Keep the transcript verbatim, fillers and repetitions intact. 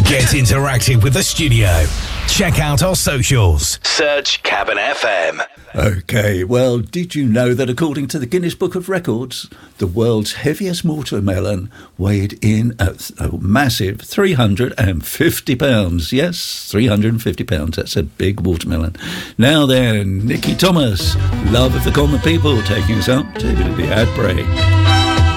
Get interactive with the studio. Check out our socials. Search Cabin F M. Okay, well, did you know that according to the Guinness Book of Records, the world's heaviest watermelon weighed in at a massive three hundred fifty pounds? Yes, three hundred fifty pounds. That's a big watermelon. Now then, Nicky Thomas, Love of the Common People, taking us up to the ad break.